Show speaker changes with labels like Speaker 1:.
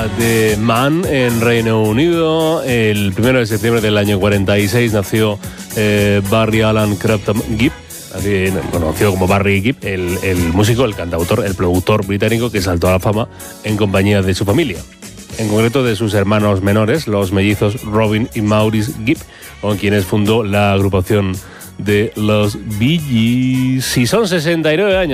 Speaker 1: ciudad de Man, en Reino Unido. El 1 de septiembre del año 46 nació Barry Allen Crafton Gibb, así conocido como Barry Gibb, el músico, el cantautor, el productor británico que saltó a la fama en compañía de su familia. En concreto de sus hermanos menores, los mellizos Robin y Maurice Gibb, con quienes fundó la agrupación de los Bee Gees. Si son 69 años